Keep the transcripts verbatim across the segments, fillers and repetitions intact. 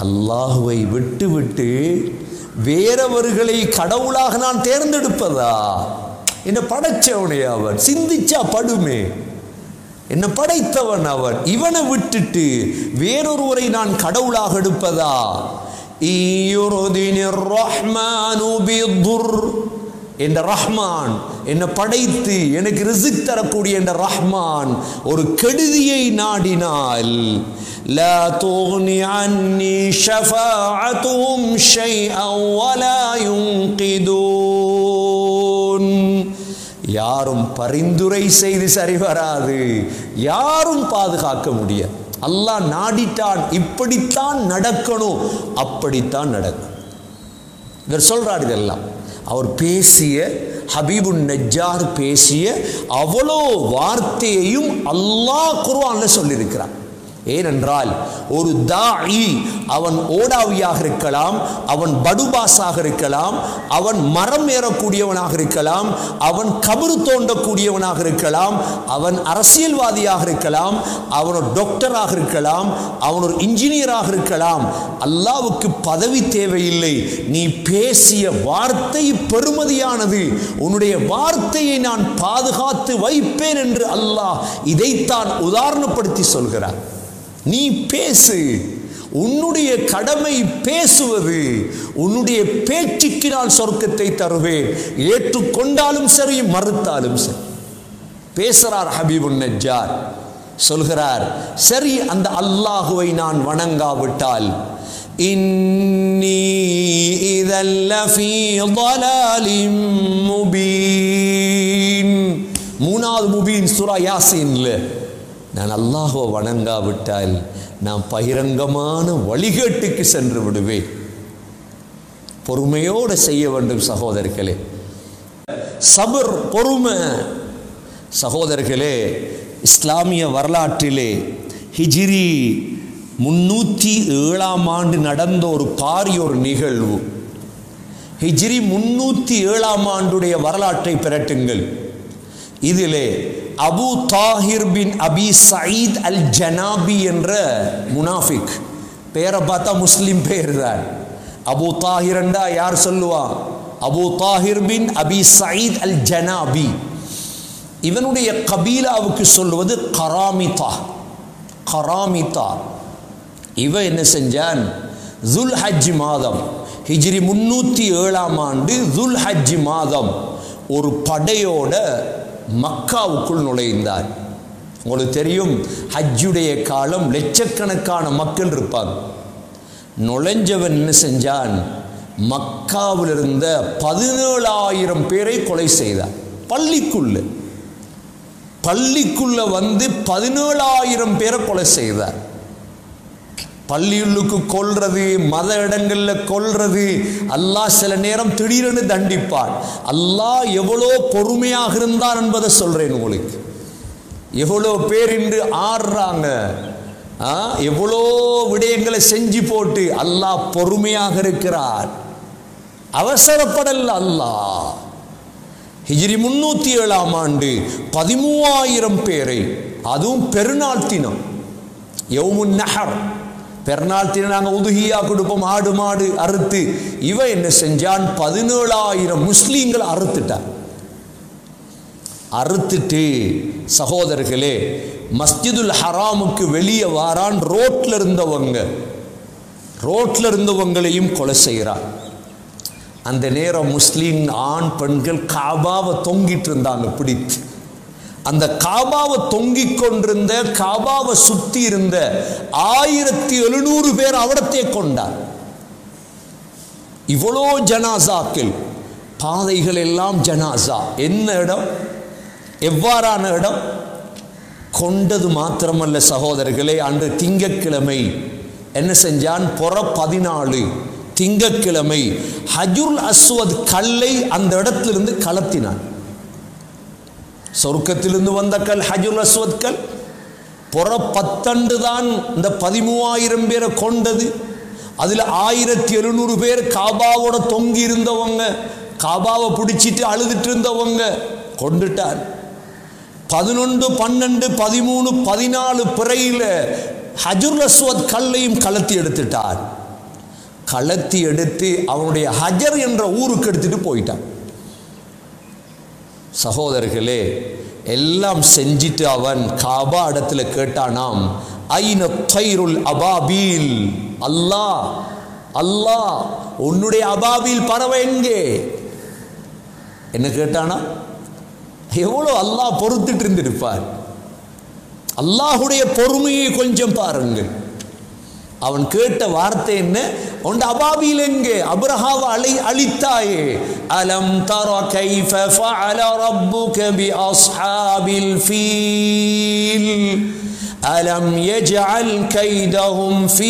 அல்லாஹுவை விட்டு விட்டு வேறவர்களை கடவுளாக நான் தேர்ந்தெடுப்பதா? என்ன படைச்சவனே அவன், சிந்திச்சா படுமே. என்ன படைத்தவன் அவன், இவனை விட்டுட்டு வேறொருவரை நான் கடவுளாக எடுப்பதா? என்ற ரஹ்மான், என்னை படைத்து எனக்கு ரிஸ்க் தரக்கூடிய என்ற ரஹ்மான் ஒரு கெடுதியை நாடினால், லா துக்னி அன்னி ஷஃபாஅத்துஹும் ஷைஅன் வலா யுன்கிதூன். யாரும் பரிந்துரை செய்து சரி வராது, யாரும் பாதுகாக்க முடியாது. அல்லாஹ் நாடிட்டான், இப்படித்தான் நடக்கணும், அப்படித்தான் நடக்கும். இவர் சொல்றார் இதெல்லாம். அவர் பேசிய, ஹபீபுன் நஜ்ஜார் பேசிய அவ்வளோ வார்த்தையையும் அல்லாஹ் குர்ஆன்ல சொல்லியிருக்கிறார். ஏனென்றால் ஒரு தாஇ அவன் ஓடாவியாக இருக்கலாம், அவன் படுபாஸாக இருக்கலாம், அவன் மரம் ஏறக்கூடியவனாக இருக்கலாம், அவன் கபரு தோண்டக்கூடியவனாக இருக்கலாம், அவன் அரசியல்வாதியாக இருக்கலாம், அவன் ஒரு டாக்டராக இருக்கலாம், அவன் ஒரு இன்ஜினியராக இருக்கலாம். அல்லாஹ்வுக்கு பதவி தேவையில்லை. நீ பேசிய வார்த்தை பெருமதியானது, உன்னுடைய வார்த்தையை நான் பாதுகாத்து வைப்பேன் என்று அல்லாஹ் இதைத்தான் உதாரணப்படுத்தி சொல்கிறார். நீ பேசு, உன்னுடைய கடமை பேசுவது. உன்னுடைய பேச்சுக்கு நான் சொர்க்கத்தை தருவேன், ஏற்றுக்கொண்டாலும் சரி மறுத்தாலும் சரி. பேசுறார் ஹபீபுன் நஜ்ஜார், சொல்கிறார், சரி அந்த அல்லாஹுவை நான் வணங்காவிட்டால், இன்னி இதல் லஃபீ ضلالிம் முபீன். மூணாவது முபீன் சூரா யாசீன்ல, நான் அல்லாஹுவை வணங்காவிட்டால் நான் பகிரங்கமான வழிகேட்டுக்கு சென்று விடுவேன். பொறுமையோடு செய்ய வேண்டும் சகோதரர்களே. சபர், பொறுமை. சகோதரர்களே, இஸ்லாமிய வரலாற்றிலே ஹிஜ்ரி முன்னூற்றி ஏழாம் ஆண்டு நடந்த ஒரு பாரிய ஒரு நிகழ்வு. ஹிஜ்ரி முன்னூற்றி ஏழாம் ஆண்டுடைய வரலாற்றை பிரட்டுங்கள். இதிலே அபு தாஹிர் பின் அபி சயீத் அல் ஜனாபி என்ற முனாஃபிக், பேரை பார்த்தா முஸ்லிம் பேர் தான். அபு தாஹிர் என்றா யார் சொல்லுவா? அபு தாஹிர் பின் அபி சயீத் அல் ஜனாபி. இவனுடைய கபீலாவுக்கு சொல்லுவது கராமிதா. கராமிதா. இவன் என்ன செஞ்சான்? துல் ஹஜ் மாதம், ஹிஜ்ரி முன்னூற்றி ஏழாம் ஆண்டு துல் ஹஜ் மாதம் ஒரு படையோட மக்காவுக்குள் நுழைந்தார். உங்களுக்கு தெரியும், ஹஜ்ஜுடைய காலம் லட்சக்கணக்கான மக்கள் இருப்பாங்க. நுழைஞ்சவன் என்ன செஞ்சான்? மக்காவில் இருந்த பதினேழாயிரம் பேரை கொலை செய்தார். பள்ளிக்குள்ள பள்ளிக்குள்ள வந்து பதினேழாயிரம் பேரை கொலை செய்தார். பள்ளியுள்ளுக்கு கொல்றது, மத இடங்களில் கொல்றது, அல்லாஹ் சில நேரம் திடீரென்று தண்டிப்பான். அல்லாஹ் எவ்வளோ பொறுமையாக இருந்தார் என்பதை சொல்றேன் உங்களுக்கு. எவ்வளோ பேர் இன்று ஆடுறாங்க, எவ்வளோ விடயங்களை செஞ்சு போட்டு அல்லாஹ் பொறுமையாக இருக்கிறார், அவசரப்படல அல்லாஹ். ஹிஜ்ரி முன்னூற்றி ஏழாம் ஆண்டு பதிமூவாயிரம் பேரை, அதுவும் பெருநாள் தினம், யௌமுன் நஹர், பெருநாள் தினம் நாங்கள் உதுகியா கொடுப்போம், ஆடு மாடு அறுத்து. இவன் என்ன செஞ்சான்? பதினேழாயிரம் முஸ்லீம்களை அறுத்துட்டான். அறுத்துட்டு சகோதரர்களே, மஸ்ஜிதுல் ஹராமுக்கு வெளியே வாரான். ரோட்ல இருந்தவங்க ரோட்ல இருந்தவங்களையும் கொலை செய்கிறான். அந்த நேரம் முஸ்லீம் ஆண் பெண்கள் காபாவை தொங்கிட்டு இருந்தாங்க பிடித்து. அந்த காபாவை தொங்கிக் கொண்டிருந்த, காபாவை சுத்தி இருந்த ஆயிரத்தி எழுநூறு பேர் அவடத்தை கொண்டார். இவ்வளோ ஜனாசாக்கள், பாதைகள் எல்லாம் ஜனாசா. என்ன இடம், எவ்வாறான இடம்? கொண்டது மாத்திரமல்ல சகோதரர்களே, அன்று திங்கக்கிழமை என்ன செஞ்சான்? புற பதினாலு திங்கக்கிழமை ஹஜ்ருல் அஸ்வத் கல்லை அந்த இடத்திலிருந்து கலத்தினான். சொர்க்கத்திலிருந்து வந்த கல் ஹஜ்ருல் அஸ்வத் கல். புற பத்தண்டு தான் இந்த பதிமூவாயிரம் பேரை கொண்டது. அதில் ஆயிரத்தி எழுநூறு பேர் காபாவோட தொங்கி இருந்தவங்க, காபாவை பிடிச்சிட்டு அழுதுட்டு இருந்தவங்க கொண்டுட்டார். பதினொன்று பன்னெண்டு பதிமூணு பதினாலு பிறையில் ஹஜ்ருல் அஸ்வத் கல்லையும் கலத்தி எடுத்துட்டார். கலத்தி எடுத்து அவனுடைய ஹஜர் என்ற ஊருக்கு எடுத்துட்டு போயிட்டான். சகோதரர்களே, எல்லாம் செஞ்சிட்டு அவன் காபா இடத்துல கேட்டானாம், ஐன தைருல் அபாபீல், அல்லாஹ் அல்லாஹ் உன்னுடைய அபாபீல் பறவை எங்கே? என்ன கேட்டானா? எவ்வளோ அல்லாஹ் பொறுத்துட்டு இருந்திருப்பார். அல்லாஹுடைய பொறுமையை கொஞ்சம் பாருங்கள். அவன் கேட்ட வார்த்தை என்ன? உன் அபாபீல் எங்கே? அப்ரஹாவை அழி அழித்தாயே. அலம் தர கைஃப ஃபஅல ரப்புக பி அஸ்ஹாபில் ஃபீல் அலம் யஜ்அல் கைதஹும் ஃபீ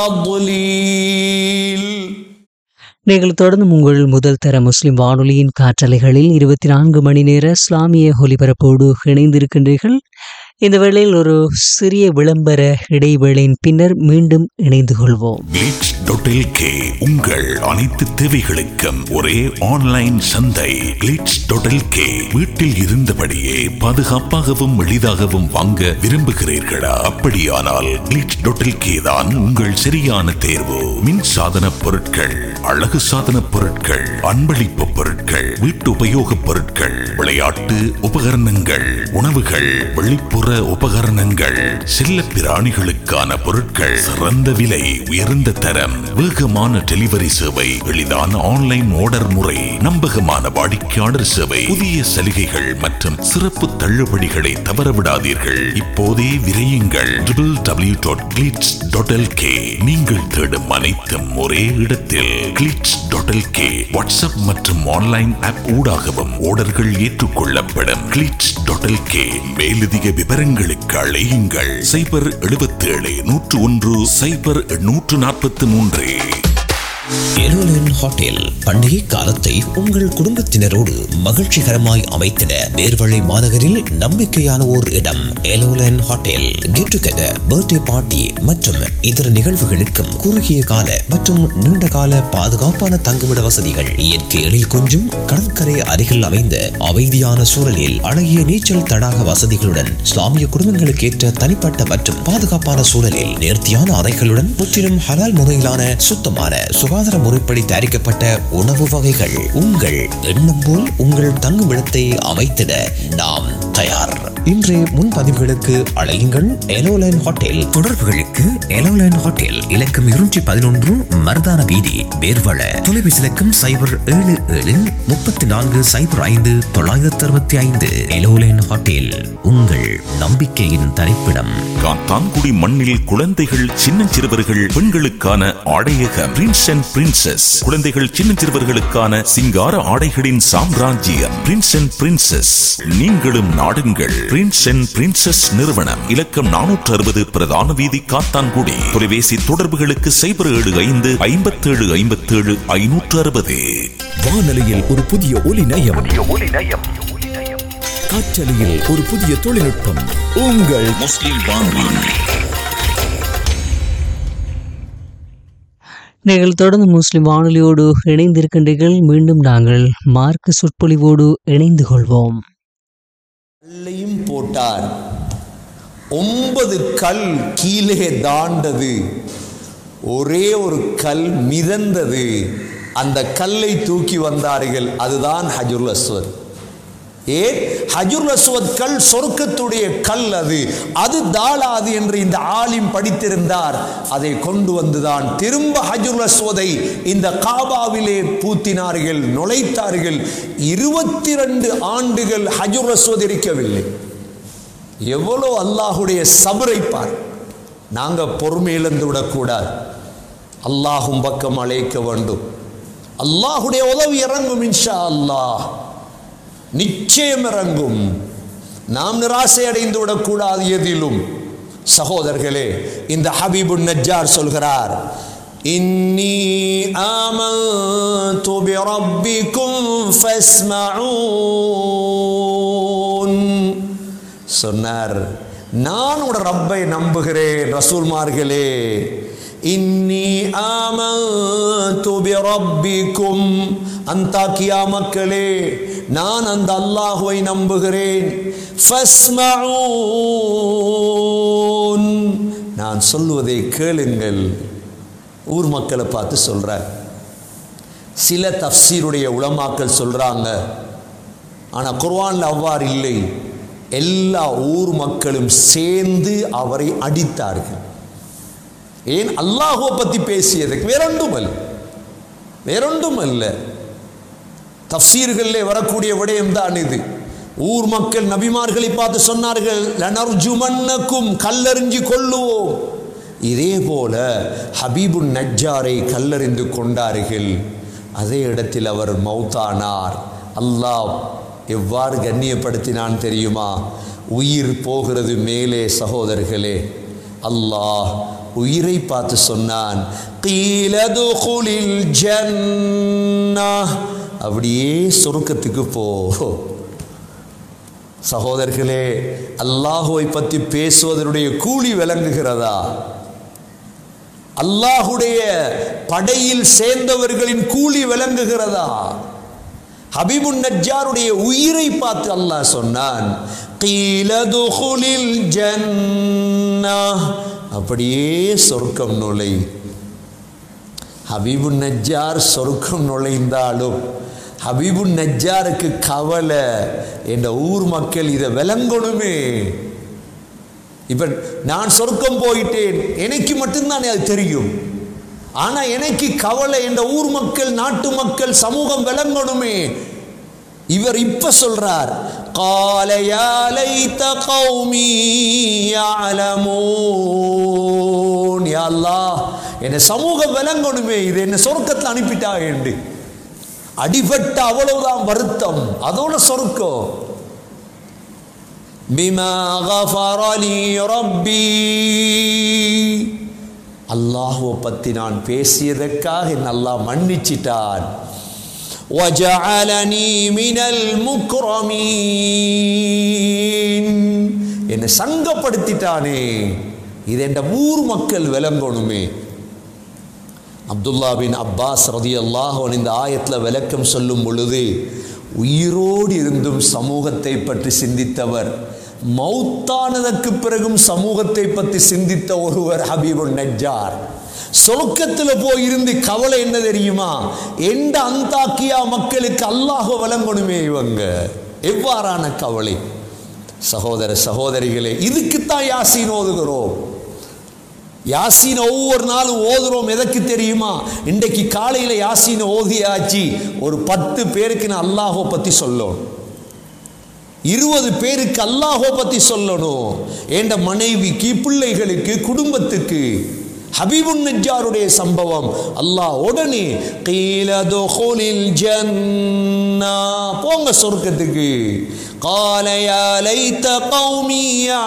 தضلீல். நீங்கள் தொடர்ந்து உங்கள் முதல் தர முஸ்லிம் வானொலியின் காற்றலைகளில் இருபத்தி நான்கு மணி நேர இஸ்லாமிய ஒலிபரப்போடு இணைந்திருக்கின்றீர்கள். இந்த வேளையில் ஒரு சிறிய விளம்பர இடைவேளையின் பின்னர் மீண்டும் இணைந்து கொள்வோம். கிளிட்ஸ் டாட் எல் கே உங்கள் அனைத்து தேவைகளுக்கும் ஒரே ஆன்லைன் சந்தை. கிளிட்ஸ் டாட் எல் கே வீட்டில் இருந்தபடியே பாதுகாப்பாகவும் எளிதாகவும் வாங்க விரும்புகிறீர்களா? அப்படியானால் கிளிட்ஸ் டாட் எல் கே தான் உங்கள் சரியான தேர்வு. மின் சாதன பொருட்கள், அழகு சாதன பொருட்கள், அன்பளிப்பு பொருட்கள், வீட்டு உபயோக பொருட்கள், விளையாட்டு உபகரணங்கள், உணவுகள், வெளிப்புற உபகரணங்கள், செல்ல பிராணிகளுக்கான பொருட்கள், சிறந்த விலை, உயர்ந்த தரம், வேகமான டெலிவரி சேவை, எளிதான ஆன்லைன் ஆர்டர் முறை, நம்பகமான வாடிக்கையாளர் சேவை, புதிய சலுகைகள் மற்றும் சிறப்பு தள்ளுபடிகளை தவறவிடாதீர்கள். இப்போதே விரையுங்கள். W W W dot glitz dot L K. நீங்கள் தேடும் அனைத்தும் ஒரே இடத்தில். Glitz dot L K WhatsApp மற்றும் ஆன்லைன் ஆப் ஊடாகவும் ஆர்டர்கள் ஏற்றுக்கொள்ளப்படும். Glitz dot L K. மேலதிக விவரங்களுக்கு அழையுங்கள் சைபர் எழுபத்தி ஏழு நூற்று ஒன்று சைபர் நூற்று நாற்பத்தி மூன்று. எலோலன் ஹோட்டல் பண்டிகை காலத்தை உங்கள் குடும்பத்தினரோடு மகிழ்ச்சிகரமாய் அமைத்திட நேர்வழி மாநகரில் நம்பிக்கையான ஓர் இடம். எலோலன் hotel get together, birthday party மற்றும் இதர நிகழ்வுகளுக்கும் குறுகிய கால மற்றும் நீண்ட கால பாதுகாப்பான தங்குமிட வசதிகள், இயற்கை எழில் கொஞ்சம் கடற்கரை அருகில் அமைந்த அமைதியான சூழலில் அழகிய நீச்சல் தடாக வசதிகளுடன், இஸ்லாமிய குடும்பங்களுக்கு ஏற்ற தனிப்பட்ட மற்றும் பாதுகாப்பான சூழலில் நேர்த்தியான அறைகளுடன், முற்றிலும் ஹலால் முறையிலான சுத்தமான சுகாதார முறைப்படி தயாரிக்கப்பட்ட உணவு வகைகள். உங்கள் எண்ணம் போல் உங்கள் தங்குமிடத்தை அமைத்திட நாம் தயார். இன்றைய முன்பதிவுகளுக்கு அழையுங்கள் எலோலைன் ஹோட்டல். தொடர்புகளுக்கு எலோலைன் ஹோட்டல் இலக்கம் இருநூற்றி பதினொன்று மர்தான வீதி, பேர்வள. தொலைபேசி இலக்கம் சைபர் ஏழு ஏழு முப்பத்தி நான்கு சைபர் ஐந்து தொள்ளாயிரத்தி அறுபத்தி ஐந்து. எலோலைன் ஹோட்டல் உங்கள் நம்பிக்கையின் தரிப்பிடம். காத்தான்குடி மண்ணில் குழந்தைகள், சின்னஞ்சிறுவர்கள், பெண்களுக்கான ஆடையகம் பிரின்ஸ் அண்ட் பிரின்சஸ். குழந்தைகள், சின்னஞ்சிறுவர்களுக்கான சிங்கார ஆடைகளின் சாம்ராஜ்யம் பிரின்ஸ் அண்ட் பிரின்சஸ். நீங்களும் நாடுங்கள். பிரின்ஸ் அண்ட் பிரின்சஸ் நிறுவனம், இலக்கம் நானூற்று அறுபது பிரதான வீதி, காத்தான்குடி. தொலைபேசி தொடர்புகளுக்கு சைபர் ஏழு ஐந்து ஐம்பத்தி ஏழு ஐம்பத்தி ஏழு ஐநூற்று அறுபது. வானொலியில் ஒரு புதிய ஒலி நயம், காற்றலையில் ஒரு புதிய தொழில்நுட்பம். உங்கள் முஸ்லிம் வானொலி. நீங்கள் தொடர்ந்து முஸ்லிம் வானொலியோடு இணைந்திருக்கின்றீர்கள். மீண்டும் நாங்கள் மார்க்க சொற்பொழிவோடு இணைந்து கொள்வோம். கல்லையும் போட்டார். ஒன்பது கல் கீழே தாண்டது, ஒரே ஒரு கல் மிதந்தது. அந்த கல்லை தூக்கி வந்தார்கள். அதுதான் ஹஜ்ருல் அஸ்வத். ஏன் ஹஜ்ருல் அஸ்வத் கல் சொர்க்கத்துடைய கல், அது அது தாளாது என்று இந்த ஆலிம் படித்திருந்தார். அதை கொண்டு வந்துதான் திரும்ப ஹஜ்ருல் அஸ்வதை இந்த காபாவிலே பூத்தினார்கள், நுழைத்தார்கள். இருபத்தி ரெண்டு ஆண்டுகள் ஹஜ்ருல் அஸ்வத் இருக்கவில்லை. எவ்வளோ அல்லாஹுடைய சபரை பார். நாங்கள் பொறுமை இழந்து விடக்கூடாது. அல்லாஹும் பக்கம் அழைக்க வேண்டும். அல்லாஹுடைய உதவி இறங்கும், இன்ஷா அல்லாஹ் நிச்சயம் இறங்கும். நாம் நிராசை அடைந்து விடக்கூடாது எதிலும். சகோதரர்களே, இந்த ஹபீபுன் நஜ்ஜார் சொல்கிறார், இன்னி ஆமன்து பிரப்பிக்கும் ஃபஸ்மஊன். சொன்னார், நான் உடைய ரப்பை நம்புகிறேன். ரசூல்மார்களே, இன்னி ஆமன்து பிரப்பிக்கும், அந்தாக்கியா மக்களே, நான் அந்த அல்லாஹுவை நம்புகிறேன். ஃபஸ்மஊன், நான் சொல்வதை கேளுங்கள். ஊர் மக்களை பார்த்து சொல்றார். சில தஃப்சீருடைய உலமாக்கள் சொல்றாங்க, ஆனால் குர்ஆன்ல அவ்வாறு இல்லை. எல்லா ஊர் மக்களும் சேர்ந்து அவரை அடித்தார்கள். ஏன்? அல்லாஹ்வை பற்றி பேசியதுக்கு. வேறொன்றும் அல்ல, வேறொன்றும் அல்ல. தஃப்சீர்களிலே வரக்கூடிய விடயம் தான் இது. ஊர் மக்கள் நபிமார்களை பார்த்து சொன்னார்கள், லனர்ஜுமன்னக்கும், கல்லறிஞ்சு கொள்ளுவோம். இதே போல ஹபீபுன் நஜ்ஜாரை கல்லறிந்து கொண்டார்கள். அதே இடத்தில் அவர் மௌத்தானார். அல்லாஹ் எவ்வாறு கண்ணியப்படுத்தினான் தெரியுமா? உயிர் போகிறது மேலே சகோதரர்களே. அல்லாஹ் உயிரை பார்த்து சொன்னான், கீலதுகுலில் ஜன்னஹ், அப்படியே சொர்க்கத்துக்கு போ. சகோதரர்களே, அல்லாஹுவை பற்றி பேசுவதனுடைய கூலி விளங்குகிறதா? அல்லாஹுடைய படையில் சேர்ந்தவர்களின் கூலி விளங்குகிறதா? ஹபீபுன் நஜ்ஜாருடைய உயிரை பார்த்து அல்லாஹ் சொன்னான், கீலதுகுலில் ஜன்னஹ், அப்படியே சொர்க்கம் நுழை. ஹபீபுன் நஜ்ஜார் சொர்க்கம் நுழைந்தாலும் ஹபீபுன் நஜ்ஜாருக்கு கவலை, என்ற ஊர் மக்கள் இதை விளங்கணுமே. இப்ப நான் சொர்க்கம் போயிட்டேன், எனக்கு மட்டும்தான் அது தெரியும். ஆனா எனக்கு கவலை, என்ற ஊர் மக்கள், நாட்டு மக்கள், சமூகம் விளங்கணுமே. இவர் இப்ப சொல்றார், قال يا ليت قومي يعلمون, யா அல்லாஹ் என்ன சமூகம் விளங்கணுமே, இது என்ன சொர்க்கத்தில் அனுப்பிட்டா என்று. அடிபட்ட அவ்வளவுதான் வருத்தம், அதோட சொர்க்கம். பிமா கஃபரலி ரப்பி, அல்லாஹ்வை பத்தி நான் பேசியதற்காக என்ன அல்லாஹ் மன்னிச்சிட்டான். வஜஅலனி மினல் முக்ரமீன், என்னை சங்கப்படுத்திட்டானே, இது என்ற ஊர் மக்கள் விளங்கணுமே. அப்துல்லா பின் அப்பாஸ் ரலியல்லாஹு அன்ஹு இந்த ஆயத்தில் விளக்கம் சொல்லும் பொழுது, உயிரோடு இருந்தும் சமூகத்தை பற்றி சிந்தித்தவர், மௌத்தானதற்கு பிறகும் சமூகத்தை பற்றி சிந்தித்த ஒருவர் ஹபீபுன் நஜ்ஜார். சொர்க்கத்தில் போய் இருந்து கவலை என்ன தெரியுமா? எந்த அந்தாக்கியா மக்களுக்கு அல்லாஹ்வை விளங்கணுமே. இவங்க எவ்வாறான கவலை! சகோதர சகோதரிகளே, இதுக்குத்தான் யாசீன் ஓதுகிறோம். யாசீன் ஒவ்வொரு நாளும் ஓதுறோம். எதற்கு தெரியுமா? இன்றைக்கு காலையில் யாசீன் ஓதியாச்சு, ஒரு பத்து பேருக்கு நான் அல்லாஹ்வை பற்றி சொல்லணும், இருபது பேருக்கு அல்லாஹ்வை பற்றி சொல்லணும், என்ற மனைவிக்கு, பிள்ளைகளுக்கு, குடும்பத்துக்கு. ஹபீபுன் நஜ்ஜாருடைய சம்பவம், அல்லாஹ் உடனே கீல துகுலில் ஜன்னஹ், போங்க சொர்க்கத்துக்கு. قال يا ليت قومي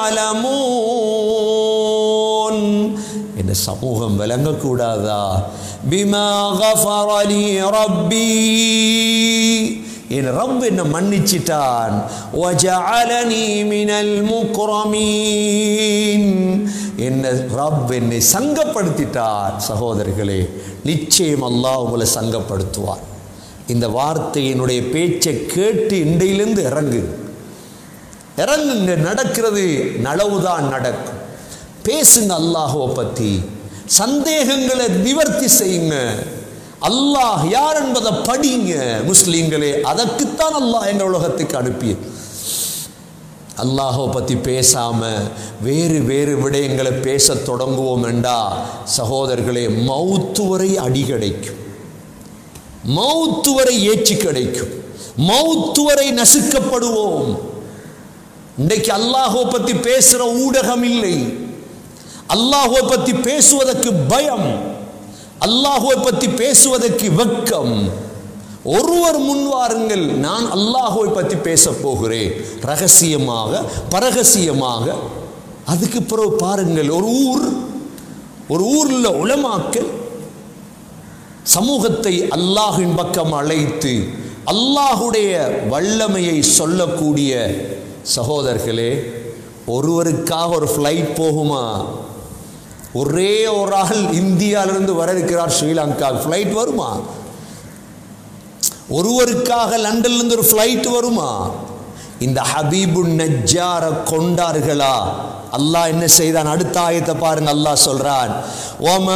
يعلمون, இந்த சமூகம் விளங்கக்கூடாதா? பிமா கஃபரலி ரப்பி, என் ரப் என்ன மன்னிச்சிட்டான். வஜஅலனி மினல் முக்ரமீன், என்ன ரப் என்னை சங்கப்படுத்திட்டார். சகோதரர்களே, நிச்சயம் அல்லாஹ் உங்களை சங்கப்படுத்துவார். இந்த வார்த்தையினுடைய பேச்சை கேட்டு இன்றையிலிருந்து இறங்கு இறங்குங்க. நடக்கிறது நலவுதான் நடக்கும். பேசுங்க அல்லாஹ்வை பற்றி, சந்தேகங்களை நிவர்த்தி செய்யுங்க. அல்லாஹ் யார் என்பதை படிங்க முஸ்லீம்களே. அதற்குத்தான் அல்லாஹ் எங்கள் உலகத்துக்கு அனுப்பிய. அல்லாஹ்வை பற்றி பேசாம வேறு வேறு விடயங்களை பேச தொடங்குவோம் என்றா சகோதரர்களே, மௌத்து வரை அடி கிடைக்கும், மௌத்து வரை ஏற்றி கிடைக்கும், மௌத்து வரை நசுக்கப்படுவோம். இன்றைக்கு அல்லாஹ்வை பற்றி பேசுற ஊடகம் இல்லை. அல்லாஹ்வை பற்றி பேசுவதற்கு பயம், அல்லாஹ்வை பற்றி பேசுவதற்கு வெட்கம். ஒருவர் முன்வாருங்கள், நான் அல்லாஹ்வை பற்றி பேச போகிறேன், ரகசியமாக பரகசியமாக. அதுக்கு பிறகு பாருங்கள், ஒரு ஊர் ஒரு ஊரில் உலமாக்கள் சமூகத்தை அல்லாஹ்வின் பக்கம் அழைத்து அல்லாஹுடைய வல்லமையை சொல்லக்கூடிய சகோதரர்களே, ஒருவருக்காக ஒரு ஃப்ளைட் போகுமா? ஒரே ஒரு ஆள் இந்தியாவிலிருந்து வர இருக்கிறார் ஸ்ரீலங்கா, ஃப்ளைட் வருமா? ஒருவருக்காக லண்டன்லேருந்து ஒரு ஃப்ளைட் வருமா? இந்த ஹபீபுன் நஜ்ஜாரை கொண்டார்களா? அல்லாஹ் என்ன செய்தான்? அடுத்த ஆயத்தை பாருங்க, அல்லாஹ் சொல்றான்,